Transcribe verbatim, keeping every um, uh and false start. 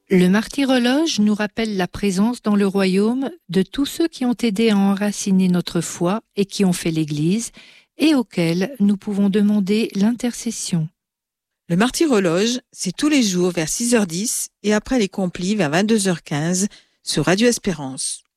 Le martyrologe nous rappelle la présence dans le royaume de tous ceux qui ont aidé à enraciner notre foi et qui ont fait l'Église, et auxquels nous pouvons demander l'intercession. Le martyrologe, c'est tous les jours vers six heures dix et après les complis vers vingt-deux heures quinze sur Radio Espérance.